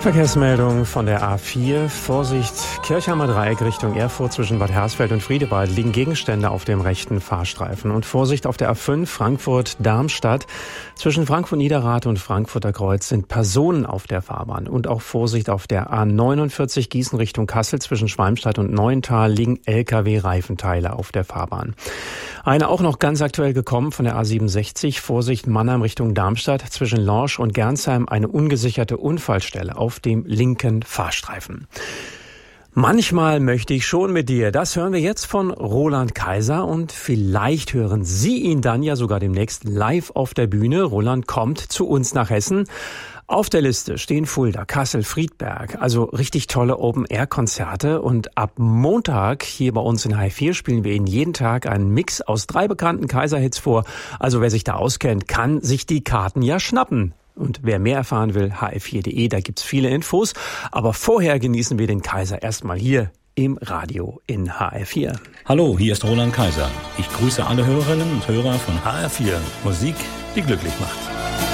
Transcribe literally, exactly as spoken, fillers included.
Verkehrsmeldung von der A vier. Vorsicht, Kirchheimer Dreieck Richtung Erfurt zwischen Bad Hersfeld und Friedewald liegen Gegenstände auf dem rechten Fahrstreifen. Und Vorsicht auf der A fünf Frankfurt-Darmstadt. Zwischen Frankfurt-Niederrad und Frankfurter Kreuz sind Personen auf der Fahrbahn. Und auch Vorsicht auf der A neunundvierzig Gießen Richtung Kassel zwischen Schwalmstadt und Neuental liegen L K W-Reifenteile auf der Fahrbahn. Eine auch noch ganz aktuell gekommen von der A siebenundsechzig. Vorsicht Mannheim Richtung Darmstadt zwischen Lorsch und Gernsheim eine ungesicherte Unfallstelle auf dem linken Fahrstreifen. Manchmal möchte ich schon mit dir. Das hören wir jetzt von Roland Kaiser und vielleicht hören Sie ihn dann ja sogar demnächst live auf der Bühne. Roland kommt zu uns nach Hessen. Auf der Liste stehen Fulda, Kassel, Friedberg, also richtig tolle Open-Air-Konzerte. Und ab Montag hier bei uns in H vier spielen wir Ihnen jeden Tag einen Mix aus drei bekannten Kaiser-Hits vor. Also wer sich da auskennt, kann sich die Karten ja schnappen. Und wer mehr erfahren will, h f vier punkt de, da gibt's viele Infos. Aber vorher genießen wir den Kaiser erstmal hier im Radio in H R vier. Hallo, hier ist Roland Kaiser. Ich grüße alle Hörerinnen und Hörer von H R vier. Musik, die glücklich macht.